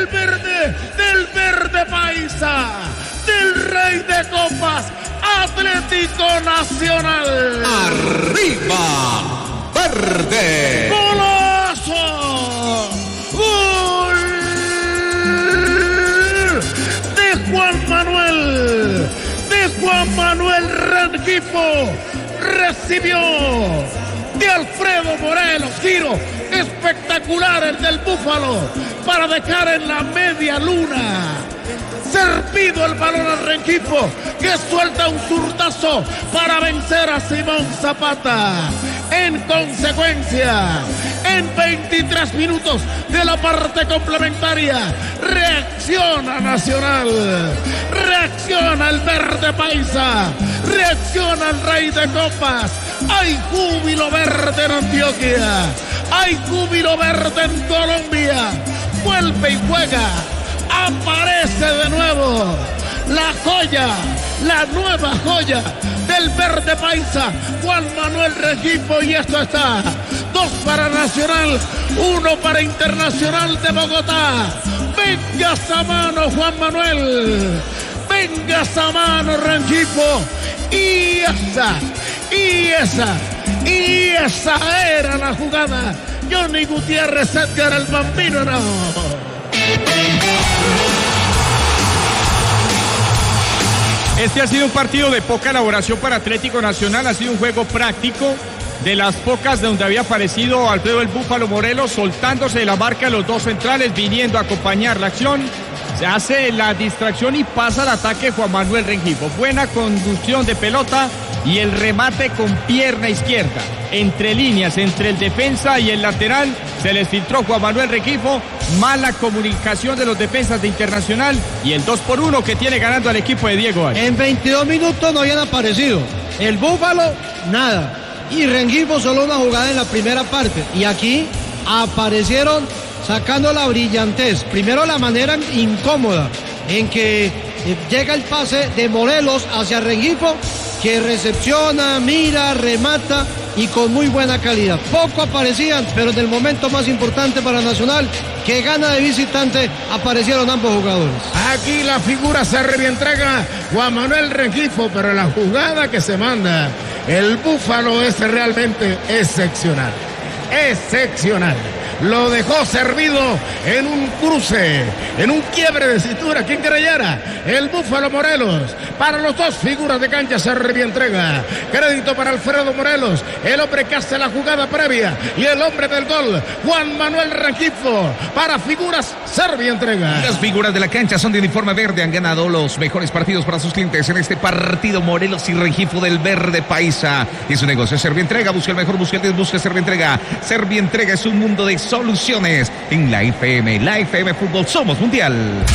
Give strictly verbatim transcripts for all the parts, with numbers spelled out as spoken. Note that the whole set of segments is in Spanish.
verde, del verde paisa, del rey de copas, Atlético Nacional. ¡Arriba, verde! ¡Golazo! ¡Gol de Juan Manuel! De Juan Manuel Rengifo. Recibió de Alfredo Morelos, giro espectacular el del Búfalo para dejar en la media luna. Servido el balón al Rengifo, que suelta un zurdazo para vencer a Simón Zapata. En consecuencia, en veintitrés minutos de la parte complementaria, reacciona Nacional, reacciona el verde paisa, reacciona el rey de copas. Hay júbilo verde en Antioquia, hay júbilo verde en Colombia. Vuelve y juega, aparece de nuevo la joya, la nueva joya del verde paisa, Juan Manuel Rengifo, y esto está: dos para Nacional, uno para Internacional de Bogotá. Venga esa mano, Juan Manuel, venga esa mano, Rengifo, y esa, y esa, y esa era la jugada. Johnny Gutiérrez, Edgar el Bambino, no. Este ha sido un partido de poca elaboración para Atlético Nacional, ha sido un juego práctico, de las pocas donde había aparecido Alfredo el Búfalo Morelos, soltándose de la marca de los dos centrales, viniendo a acompañar la acción. Se hace la distracción y pasa al ataque Juan Manuel Rengifo. Buena conducción de pelota y el remate con pierna izquierda. Entre líneas, entre el defensa y el lateral, se les filtró Juan Manuel Rengifo. Mala comunicación de los defensas de Internacional y el dos por uno que tiene ganando al equipo de Diego Arias. En veintidós minutos no habían aparecido el Búfalo, nada, y Rengifo solo una jugada en la primera parte, y aquí aparecieron sacando la brillantez. Primero la manera incómoda en que llega el pase de Morelos hacia Rengifo, que recepciona, mira, remata y con muy buena calidad. Poco aparecían, pero en el momento más importante para Nacional, que gana de visitante, aparecieron ambos jugadores. Aquí la figura se entrega Juan Manuel Rengifo, pero la jugada que se manda el Búfalo es realmente excepcional. Excepcional. Lo dejó servido en un cruce, en un quiebre de cintura. ¿Quién creyera? El Búfalo Morelos. Para los dos figuras de cancha se entrega. Crédito para Alfredo Morelos, el hombre que hace la jugada previa, y el hombre del gol, Juan Manuel Rengifo. Para figuras, Serbia entrega. Las figuras de la cancha son de uniforme verde. Han ganado los mejores partidos para sus clientes en este partido. Morelos y Rengifo del verde paisa. Y su negocio Serbia entrega. Busca el mejor, busca el diez, busca Serbia entrega. Serbia entrega es un mundo de soluciones en la F M. La F M Fútbol, somos mundial.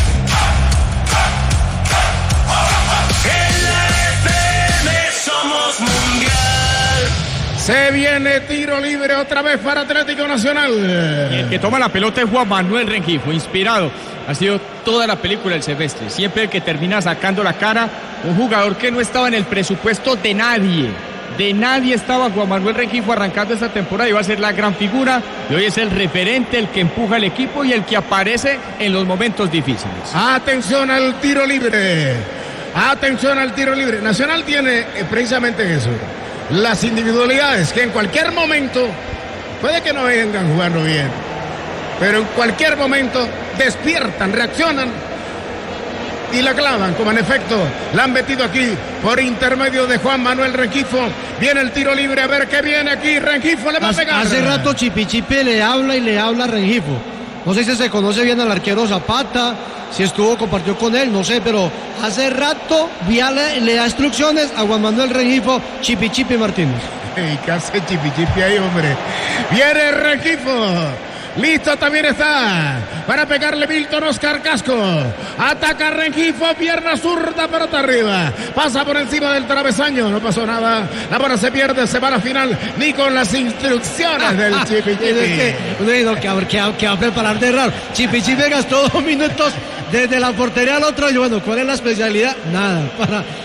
Se viene tiro libre otra vez para Atlético Nacional. Y el que toma la pelota es Juan Manuel Rengifo, inspirado. Ha sido toda la película el semestre. Siempre el que termina sacando la cara, un jugador que no estaba en el presupuesto de nadie. De nadie estaba Juan Manuel Rengifo arrancando esta temporada. Iba a ser la gran figura y hoy es el referente, el que empuja al equipo y el que aparece en los momentos difíciles. Atención al tiro libre. Atención al tiro libre. Nacional tiene eh, precisamente eso. Las individualidades que en cualquier momento, puede que no vengan jugando bien, pero en cualquier momento despiertan, reaccionan y la clavan, como en efecto la han metido aquí por intermedio de Juan Manuel Rengifo. Viene el tiro libre, a ver qué viene aquí. Rengifo le va a pegar. Hace rato Chipi Chipi le habla y le habla a Rengifo. No sé si se conoce bien al arquero Zapata, si estuvo, compartió con él, no sé, pero hace rato le, le da instrucciones a Juan Manuel Rengifo, Chipi Chipi Martínez. ¿Y qué hace Chipi Chipi ahí, hombre? Viene Rengifo. Listo también está para pegarle Milton Oscar Casco. Ataca Rengifo, pierna zurda, pelota arriba. Pasa por encima del travesaño, no pasó nada. La bola se pierde, se va a la final. Ni con las instrucciones del Chipi Chipi. Es que, que, que, que, que va a preparar de raro. Chipi Chipi gastó dos minutos desde la portería al otro. Y bueno, ¿cuál es la especialidad? Nada, para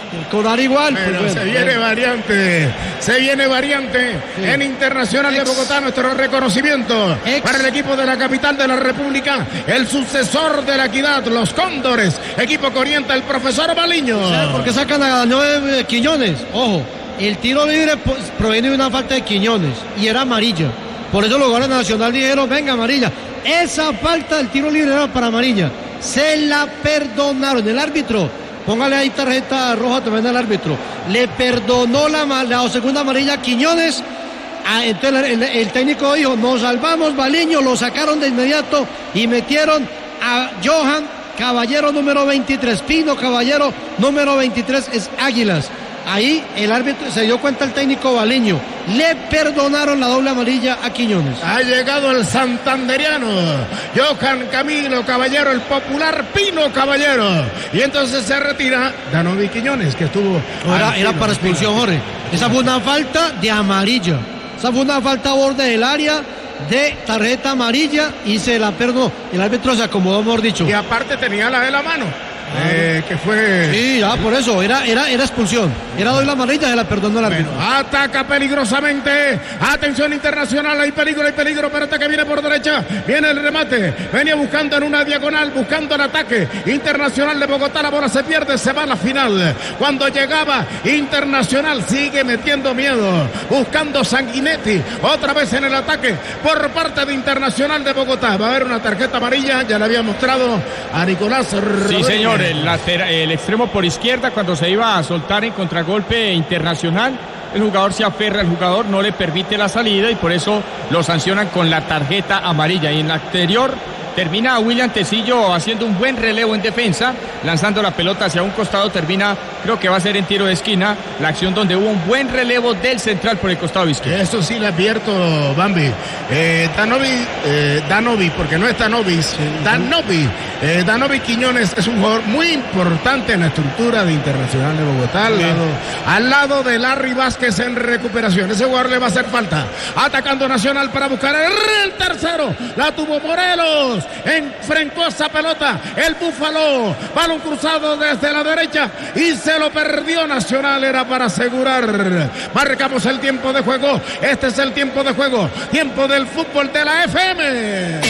cobrar igual. Pero pues se bueno, viene bueno. variante, se viene variante Sí. en Internacional de Ex- Bogotá, nuestro reconocimiento Ex- para el equipo de la capital de la República, el sucesor de la equidad, los Cóndores, equipo que orienta el profesor Baliño. ¿Sabe por qué sacan a nueve Quiñones? Ojo, el tiro libre pues, proviene de una falta de Quiñones y era amarilla. Por eso los jugadores de Nacional dijeron, venga, amarilla. Esa falta del tiro libre era para amarilla. Se la perdonaron. El árbitro, póngale ahí tarjeta roja también al árbitro, le perdonó la, la segunda amarilla a Quiñones. Ah, entonces el, el técnico dijo, nos salvamos, Baliño, lo sacaron de inmediato y metieron a Johan Caballero número veintitrés, Pino Caballero número veintitrés, es Águilas. Ahí el árbitro se dio cuenta, el técnico Baliño, le perdonaron la doble amarilla a Quiñones. Ha llegado el santanderiano, Johan Camilo Caballero, el popular Pino Caballero. Y entonces se retira Danovi Quiñones, que estuvo... Era, al era tiro. para expulsión, Jorge. Esa fue una falta de amarilla. Esa fue una falta a borde del área de tarjeta amarilla y se la perdonó. El árbitro se acomodó, mejor dicho. Y aparte tenía la de la mano, eh, que fue... Sí, ya, por eso, era, era, era expulsión. Era doble amarilla, se la perdonó el árbitro. Bueno, ataca peligrosamente. Atención Internacional, hay peligro, hay peligro. Pelota que viene por derecha. Viene el remate. Venía buscando en una diagonal, buscando el ataque. Internacional de Bogotá, la bola se pierde, se va a la final. Cuando llegaba Internacional, sigue metiendo miedo. Buscando Sanguinetti. Otra vez en el ataque por parte de Internacional de Bogotá. Va a haber una tarjeta amarilla. Ya le había mostrado a Nicolás Rodríguez. Sí, señor, el, latera- el extremo por izquierda cuando se iba a soltar en contragolpe Internacional, el jugador se aferra, el jugador no le permite la salida y por eso lo sancionan con la tarjeta amarilla. Y en la anterior termina William Tecillo haciendo un buen relevo en defensa, lanzando la pelota hacia un costado, termina, creo que va a ser en tiro de esquina, la acción donde hubo un buen relevo del central por el costado izquierdo. Eso sí le advierto, Bambi. Eh, Danovi, eh, Danovi, porque no es Danovis, Danovi. Eh, Danovi Quiñones es un jugador muy importante en la estructura de Internacional de Bogotá, al lado, al lado de Larry Vázquez en recuperación. Ese jugador le va a hacer falta. Atacando Nacional para buscar el, el tercero. La tuvo Morelos. Enfrentó esa pelota el Búfalo. Balón cruzado desde la derecha y se lo perdió Nacional. Era para asegurar. Marcamos el tiempo de juego. Este es el tiempo de juego. Tiempo del fútbol de la F M.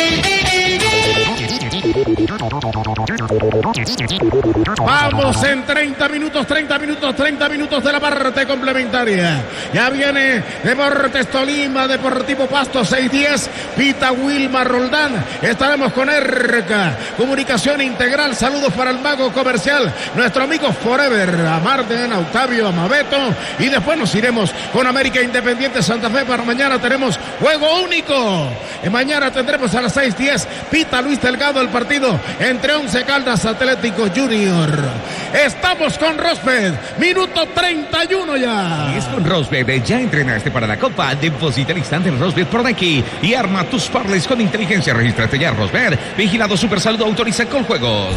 Vamos en treinta minutos, treinta minutos, treinta minutos de la parte complementaria. Ya viene Deportes Tolima, Deportivo Pasto, seis diez, Pita Wilma Roldán. Estaremos con ERCA, Comunicación Integral. Saludos para el mago comercial, nuestro amigo Forever, a Marten, a Octavio, a Mabeto. Y después nos iremos con América Independiente Santa Fe. Para mañana tenemos juego único. Y mañana tendremos a las seis diez, Pita Luis Delgado, el partido entre Once Caldas Atlético Junior. Estamos con Rosped, minuto treinta y uno ya. Es con Rosbed, ya entrenaste para la Copa, deposita al instante en Rosbed por aquí y arma tus parlays con inteligencia. Regístrate ya, Rosbed, vigilado Supersalud, autoriza con juegos.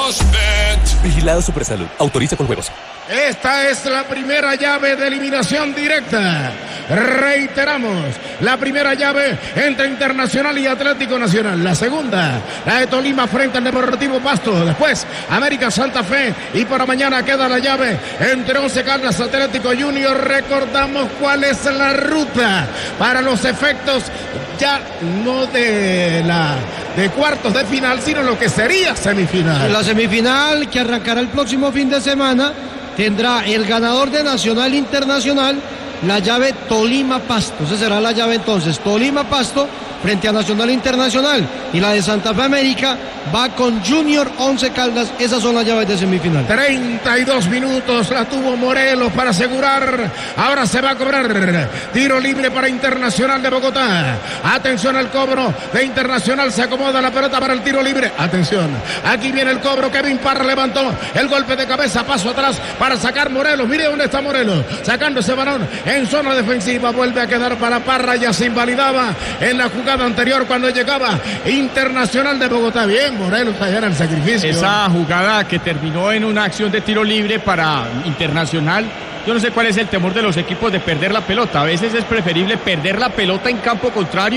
Rosbet, vigilado Supersalud, autoriza con juegos. Esta es la primera llave de eliminación directa. Reiteramos, la primera llave entre Internacional y Atlético Nacional. La segunda, la de Tolima frente al Deportivo Pasto. Después, América Santa Fe. Y para mañana queda la llave entre Once Caldas Atlético Junior. Recordamos cuál es la ruta para los efectos ya no de la de cuartos de final, sino lo que sería semifinal. La semifinal que arrancará el próximo fin de semana tendrá el ganador de Nacional Internacional, la llave Tolima-Pasto. Esa será la llave entonces, Tolima-Pasto frente a Nacional Internacional. Y la de Santa Fe América va con Junior Once Caldas. Esas son las llaves de semifinal. treinta y dos minutos la tuvo Morelos para asegurar. Ahora se va a cobrar. Tiro libre para Internacional de Bogotá. Atención al cobro de Internacional. Se acomoda la pelota para el tiro libre. Atención. Aquí viene el cobro. Kevin Parra levantó el golpe de cabeza. Paso atrás para sacar Morelos. Mire dónde está Morelos. Sacando ese balón en zona defensiva. Vuelve a quedar para Parra. Ya se invalidaba en la jugada anterior cuando llegaba Internacional de Bogotá. Bien, Morelos allá en el sacrificio. Esa jugada que terminó en una acción de tiro libre para Internacional. Yo no sé cuál es el temor de los equipos de perder la pelota. A veces es preferible perder la pelota en campo contrario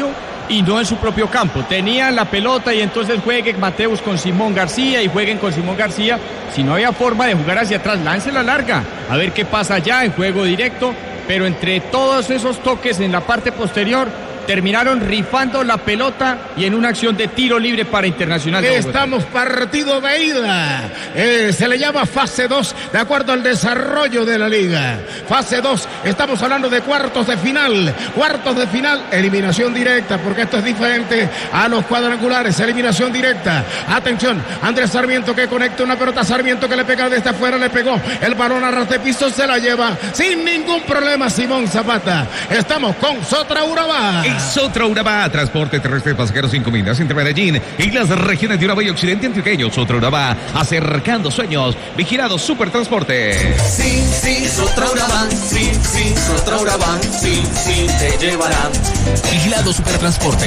y no en su propio campo. Tenían la pelota y entonces jueguen Mateus con Simón García y jueguen con Simón García. Si no había forma de jugar hacia atrás, láncela larga, a ver qué pasa allá en juego directo. Pero entre todos esos toques en la parte posterior, terminaron rifando la pelota y en una acción de tiro libre para Internacional de Bogotá. Estamos partido de ida. Eh, se le llama fase dos de acuerdo al desarrollo de la liga. Fase dos, estamos hablando de cuartos de final. Cuartos de final, eliminación directa, porque esto es diferente a los cuadrangulares. Eliminación directa. Atención, Andrés Sarmiento que conecta una pelota. Sarmiento que le pega desde afuera, le pegó. El balón a ras de piso, se la lleva sin ningún problema Simón Zapata. Estamos con Sotra Urabá. Sotra Urabá, transporte terrestre de pasajeros sin comidas entre Medellín y las regiones de Urabá y Occidente antioqueño. Sotra Urabá, acercando sueños, vigilado Supertransporte. Sí, sí, Sotra Urabá, sí, sí, Sotra Urabá, sí, sí, te llevarán. Vigilado Supertransporte.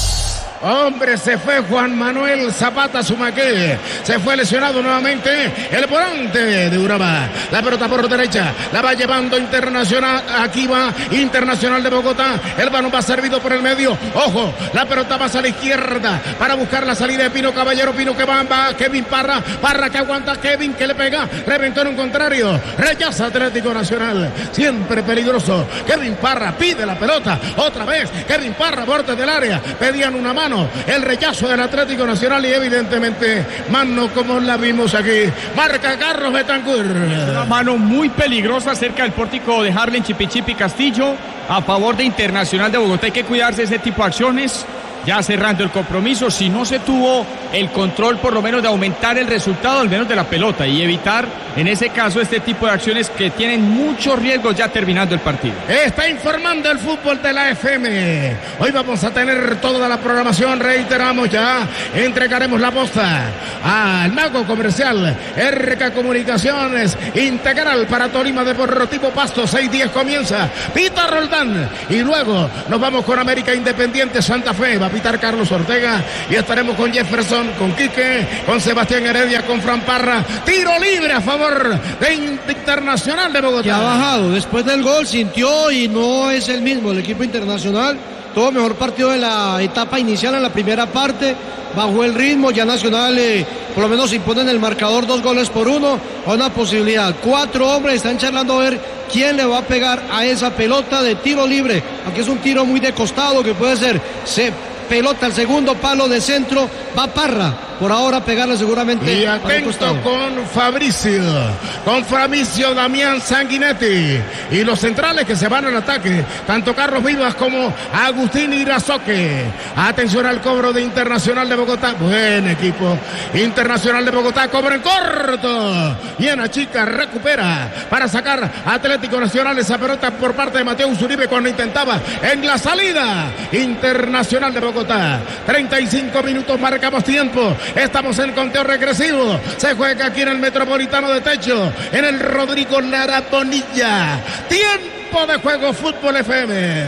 Hombre, se fue Juan Manuel Zapata Sumaque. Se fue lesionado nuevamente el volante de Urabá. La pelota por derecha. La va llevando Internacional. Aquí va Internacional de Bogotá. El balón va servido por el medio. Ojo, la pelota va a la izquierda para buscar la salida de Pino Caballero. Pino que va, va Kevin Parra. Parra que aguanta. Kevin que le pega. Reventó en un contrario. Rechaza Atlético Nacional. Siempre peligroso. Kevin Parra pide la pelota. Otra vez. Kevin Parra, borde del área. Pedían una mano. El rechazo del Atlético Nacional y evidentemente mano como la vimos aquí. Marca Carlos Betancourt. Una mano muy peligrosa cerca del pórtico de Harlem Chipichipi Castillo a favor de Internacional de Bogotá. Hay que cuidarse de ese tipo de acciones. Ya cerrando el compromiso, si no se tuvo el control por lo menos de aumentar el resultado, al menos de la pelota, y evitar en ese caso este tipo de acciones que tienen muchos riesgos ya terminando el partido. Está informando el fútbol de la F M. Hoy vamos a tener toda la programación, reiteramos ya, entregaremos la posta al mago comercial R K Comunicaciones Integral para Tolima Deportivo Pasto. seis diez comienza Pita Roldán y luego nos vamos con América Independiente Santa Fe. Va a pitar Carlos Ortega y estaremos con Jefferson, con Quique, con Sebastián Heredia, con Fran Parra. Tiro libre a favor de Internacional de Bogotá. Que ha bajado después del gol, sintió y no es el mismo el equipo Internacional. Todo mejor partido de la etapa inicial en la primera parte. Bajó el ritmo, ya Nacional eh, por lo menos impone en el marcador dos goles por uno. A una posibilidad. Cuatro hombres están charlando a ver quién le va a pegar a esa pelota de tiro libre. Aquí es un tiro muy de costado que puede ser. Se pelota al segundo palo de centro, va Parra, por ahora pegarle seguramente. Y atento con Fabricio, con Fabricio Damián Sanguinetti y los centrales que se van al ataque, tanto Carlos Vivas como Agustín Irazoque. Atención al cobro de Internacional de Bogotá, buen equipo. Internacional de Bogotá cobra en corto y en la chica recupera para sacar a Atlético Nacional esa pelota por parte de Mateo Uribe cuando intentaba en la salida. Internacional de Bogotá, treinta y cinco minutos, marcamos tiempo. Estamos en conteo regresivo. Se juega aquí en el Metropolitano de Techo, en el Rodrigo Lara Bonilla. Tiempo de juego, Fútbol F M.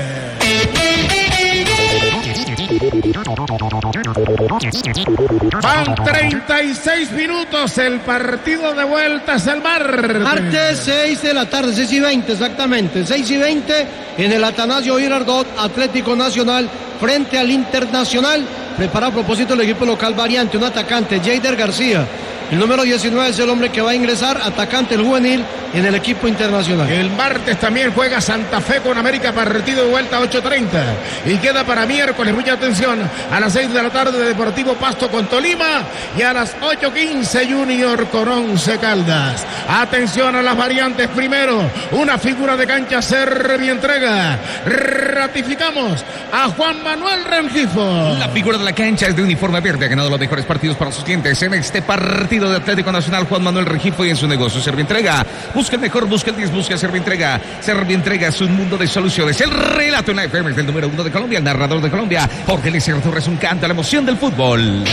Van treinta y seis minutos. El partido de vuelta es el martes. Martes seis de la tarde, seis y veinte exactamente. seis y veinte en el Atanasio Girardot, Atlético Nacional frente al Internacional. Prepara a propósito el equipo local variante, un atacante, Jeider García. El número diecinueve es el hombre que va a ingresar, atacante el juvenil en el equipo Internacional. El martes también juega Santa Fe con América, partido de vuelta a ocho treinta. Y queda para miércoles, mucha atención, a las seis de la tarde Deportivo Pasto con Tolima y a las ocho quince Junior con Once Caldas. Atención a las variantes. Primero, una figura de cancha, Servi entrega. Ratificamos a Juan Manuel Rengifo. La figura de la cancha es de uniforme verde, ha ganado los mejores partidos para sus clientes en este partido de Atlético Nacional. Juan Manuel Rengifo y en su negocio Servientrega. Busca el mejor, busca el diez, busca Servientrega. Servientrega es un mundo de soluciones. El relato en la F M es del número uno de Colombia, el narrador de Colombia, Jorge Eliezer Torres, un canto a la emoción del fútbol.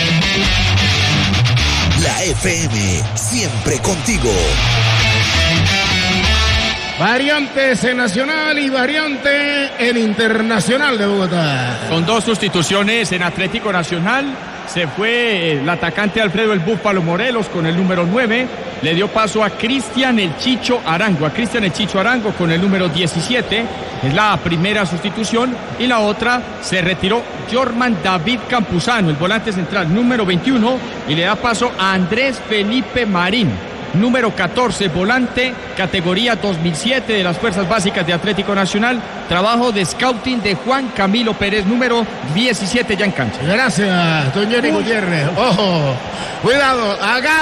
La F M, siempre contigo. Variantes en Nacional y variante en Internacional de Bogotá. Con dos sustituciones en Atlético Nacional. Se fue el atacante Alfredo el Búfalo Morelos con el número nueve. Le dio paso a Cristian el Chicho Arango. A Cristian el Chicho Arango con el número diecisiete. Es la primera sustitución. Y la otra se retiró Jorman David Campuzano, el volante central, número veintiuno. Y le da paso a Andrés Felipe Marín, número catorce, volante, categoría dos mil siete de las Fuerzas Básicas de Atlético Nacional. Trabajo de scouting de Juan Camilo Pérez, número diecisiete, ya en cancha. Gracias, don Johnny Gutiérrez. Ojo, cuidado,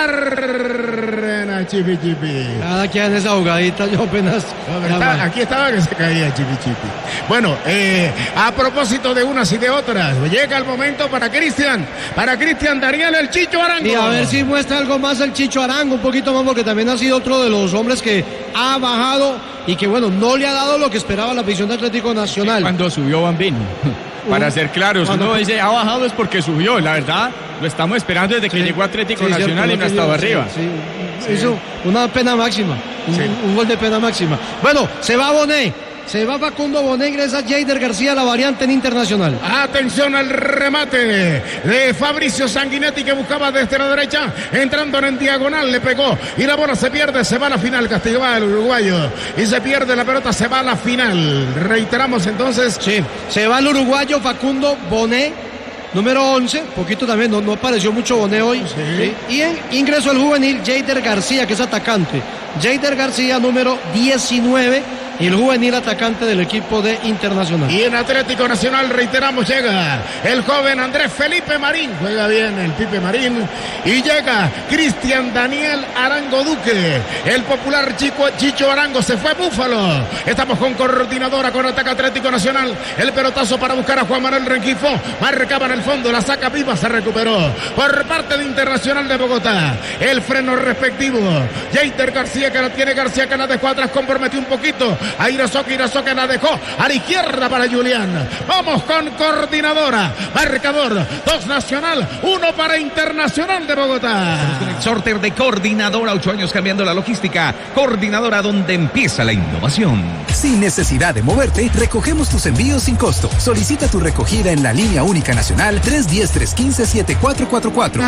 agarren a Chipi Chipi. Cada quien en esa jugadita, yo apenas... No, está, aquí estaba que se caía Chipi Chipi. Bueno, eh, a propósito de unas y de otras, llega el momento para Cristian, para Cristian Daniel el Chicho Arango. Y a ver si muestra algo más el Chicho Arango, un poquito más, porque también ha sido otro de los hombres que ha bajado y que, bueno, no le ha dado lo que esperaba la afición de Atlético Nacional. Cuando subió Bambino, para ser claros, Cuando- uno dice ha bajado es porque subió, la verdad lo estamos esperando desde que Sí, llegó Atlético sí, Nacional cierto, y no ha sí, estado sí, arriba. sí. Hizo una pena máxima, un, Sí. un gol de pena máxima. Bueno, se va Bonet, se va Facundo Bonet, ingresa Jeider García, la variante en Internacional. Atención al remate de Fabricio Sanguinetti que buscaba desde la derecha, entrando en diagonal, le pegó y la bola se pierde, se va a la final. Castigo va el uruguayo y se pierde la pelota, se va a la final. Reiteramos entonces. Sí, se va el uruguayo Facundo Bonet, número once, poquito también, no, no apareció mucho Bonet hoy. Sí. Sí. Y en ingreso el juvenil Jeider García, que es atacante. Jeider García, número diecinueve, y el juvenil atacante del equipo de Internacional. Y en Atlético Nacional, reiteramos, llega el joven Andrés Felipe Marín, juega bien el Pipe Marín, y llega Cristian Daniel Arango Duque, el popular Chico, Chicho Arango, se fue Búfalo. Estamos con coordinadora, con ataque Atlético Nacional, el pelotazo para buscar a Juan Manuel Rengifo, marcaba en el fondo, la saca viva, se recuperó por parte de Internacional de Bogotá, el freno respectivo, Jeider García, que la tiene García, que la dejó atrás, comprometió un poquito a Irazoque, Irazoque la dejó a la izquierda para Julián. Vamos con coordinadora, marcador, dos Nacional, uno para Internacional de Bogotá. Con el sorteo de coordinadora, ocho años cambiando la logística. Coordinadora, donde empieza la innovación. Sin necesidad de moverte, recogemos tus envíos sin costo. Solicita tu recogida en la línea única nacional tres uno cero, tres uno cinco, siete cuatro cuatro cuatro.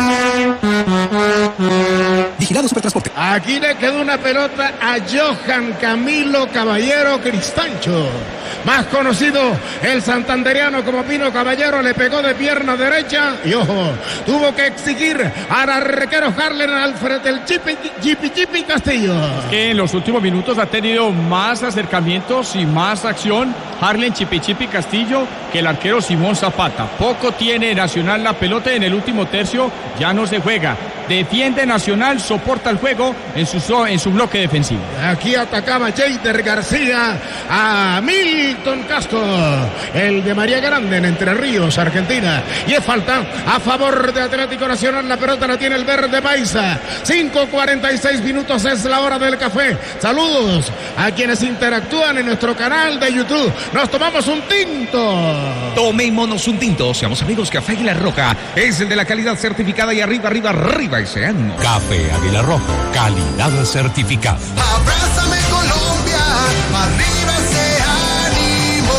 Vigilado Supertransporte. Aquí le quedó una pelota a Johan Camilo Caballero Cristancho, más conocido el santandereano como Pino Caballero, le pegó de pierna derecha y ojo, tuvo que exigir al arquero Harlen Alfred del Chipi Chipi Chipi Castillo. Que en los últimos minutos ha tenido más acercamientos y más acción Harlen Chipichipi Castillo que el arquero Simón Zapata. Poco tiene Nacional la pelota, en el último tercio ya no se juega. Defiende Nacional, soporta el juego en su, en su bloque defensivo. Aquí atacaba Jeider García a Milton Castro, el de María Grande en Entre Ríos, Argentina. Y es falta a favor de Atlético Nacional. La pelota la tiene el verde paisa. cinco cuarenta y seis minutos es la hora del café. Saludos a quienes interactúan en nuestro canal de YouTube. Nos tomamos un tinto. Tomémonos un tinto, seamos amigos. Café Águila Roja es el de la calidad certificada y arriba, arriba, arriba ese año. Café Águila Roja, calidad certificada. Abrázame Colombia, arriba ese ánimo.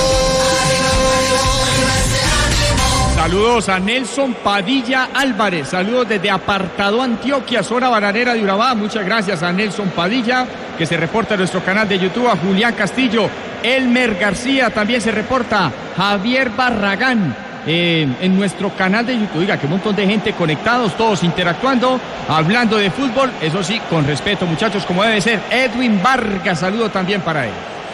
Saludos a Nelson Padilla Álvarez, saludos desde Apartado Antioquia, zona bananera de Urabá. Muchas gracias a Nelson Padilla, que se reporta en nuestro canal de YouTube, a Julián Castillo, Elmer García, también se reporta Javier Barragán. Eh, en nuestro canal de YouTube, oiga, que un montón de gente conectados, todos interactuando, hablando de fútbol, eso sí, con respeto, muchachos, como debe ser. Edwin Vargas, saludo también para él.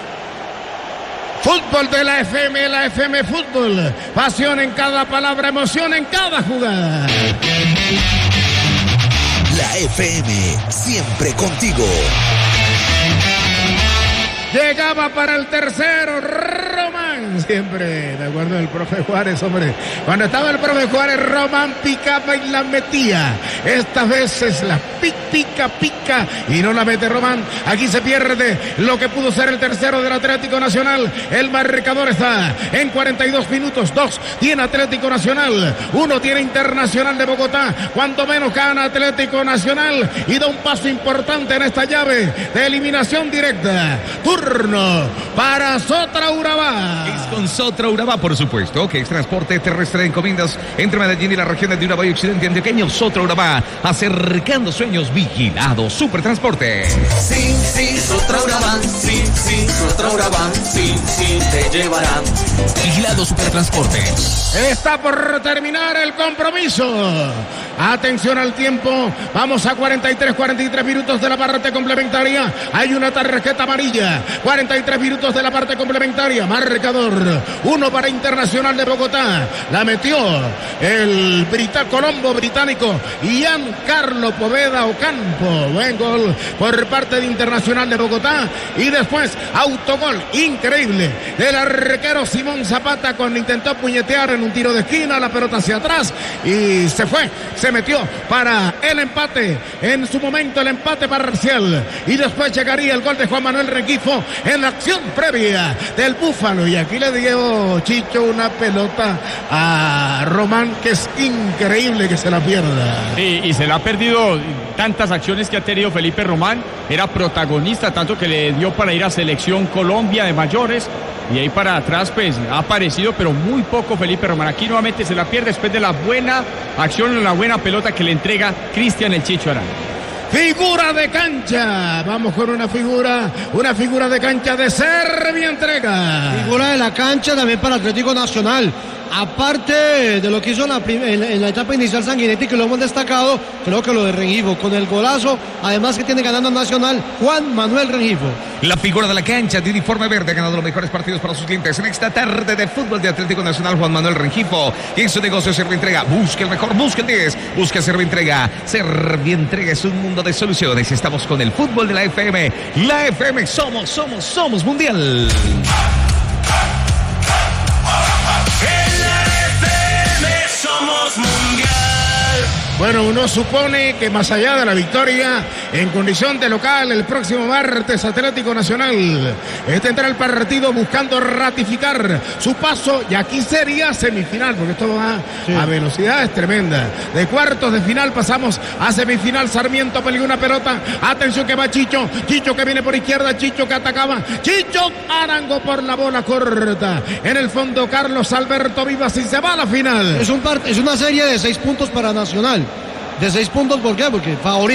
Fútbol de la F M, la F M Fútbol. Pasión en cada palabra, emoción en cada jugada. La F M, siempre contigo. Llegaba para el tercero, Román. Siempre, de acuerdo el profe Juárez, hombre. Cuando estaba el profe Juárez, Román picaba y la metía. Estas veces la pica, pica, pica y no la mete Román. Aquí se pierde lo que pudo ser el tercero del Atlético Nacional. El marcador está en cuarenta y dos minutos. Dos tiene Atlético Nacional. Uno tiene Internacional de Bogotá. Cuanto menos gana Atlético Nacional y da un paso importante en esta llave de eliminación directa. Turno para Sotra Urabá. Con Sotra Urabá, por supuesto, que es transporte terrestre de encomiendas entre Medellín y las regiones de Urabá y Occidente Antioqueño. Sotra Urabá, acercando sueños, vigilado, Supertransporte. Sí, sí, Sotra Urabá, sí, sí, Sotra Urabá, sí, sí, te llevará. Vigilado Supertransporte. Está por terminar el compromiso. Atención al tiempo. Vamos a cuarenta y tres, cuarenta y tres minutos de la parte complementaria. Hay una tarjeta amarilla. cuarenta y tres minutos de la parte complementaria. Marcador. Uno para Internacional de Bogotá. La metió el Brita, Colombo británico Giancarlo Poveda Ocampo. Buen gol por parte de Internacional de Bogotá. Y después autogol increíble del arquero Simón Zapata cuando intentó puñetear en un tiro de esquina. La pelota hacia atrás y se fue. Se metió para el empate. En su momento el empate parcial. Y después llegaría el gol de Juan Manuel Rengifo en la acción previa del Búfalo. Y aquí le dio Chicho una pelota a Román que es increíble que se la pierda. Sí, y se la ha perdido tantas acciones que ha tenido Felipe Román. Era protagonista, tanto que le dio para ir a Selección Colombia de mayores. Y ahí para atrás, pues, ha aparecido, pero muy poco Felipe Román. Aquí nuevamente se la pierde después de la buena acción, la buena pelota que le entrega Cristian el Chicho Arango. Figura de cancha. Vamos con una figura, una figura de cancha de Servia Entrega. Figura de la cancha también para Atlético Nacional. Aparte de lo que hizo en la, en, en la etapa inicial Sanguinetti, que lo hemos destacado, creo que lo de Rengifo, con el golazo, además que tiene ganando Nacional, Juan Manuel Rengifo. La figura de la cancha de uniforme verde ha ganado los mejores partidos para sus clientes en esta tarde de fútbol de Atlético Nacional. Juan Manuel Rengifo, y en su negocio Servientrega, busca el mejor, busca el diez, busca Servientrega. Servientrega es un mundo de soluciones. Estamos con el fútbol de la F M. La F M, somos, somos, somos mundial. Somos mundial. Bueno, uno supone que más allá de la victoria en condición de local el próximo martes, Atlético Nacional tendrá el partido buscando ratificar su paso, y aquí sería semifinal, porque esto va sí. a velocidades tremendas. De cuartos de final pasamos a semifinal. Sarmiento peleó una pelota. Atención que va Chicho. Chicho que viene por izquierda. Chicho que atacaba. Chicho Arango por la bola corta. En el fondo Carlos Alberto Vivas y se va a la final. Es, un part- es una serie de seis puntos para Nacional. De seis puntos, ¿por qué? Porque favorito.